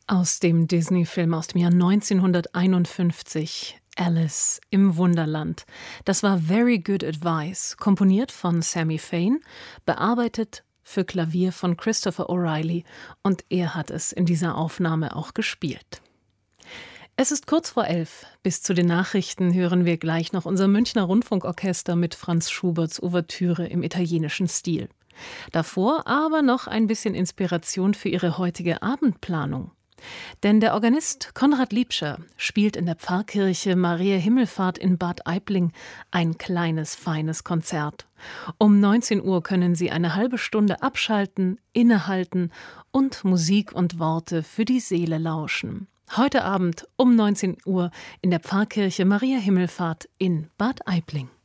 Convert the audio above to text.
Aus dem Disney-Film aus dem Jahr 1951, Alice im Wunderland. Das war Very Good Advice, komponiert von Sammy Fain, bearbeitet für Klavier von Christopher O'Reilly, und er hat es in dieser Aufnahme auch gespielt. Es ist kurz vor 11. Bis zu den Nachrichten hören wir gleich noch unser Münchner Rundfunkorchester mit Franz Schuberts Ouvertüre im italienischen Stil. Davor aber noch ein bisschen Inspiration für Ihre heutige Abendplanung. Denn der Organist Konrad Liebscher spielt in der Pfarrkirche Maria Himmelfahrt in Bad Aibling ein kleines, feines Konzert. Um 19 Uhr können Sie eine halbe Stunde abschalten, innehalten und Musik und Worte für die Seele lauschen. Heute Abend um 19 Uhr in der Pfarrkirche Maria Himmelfahrt in Bad Aibling.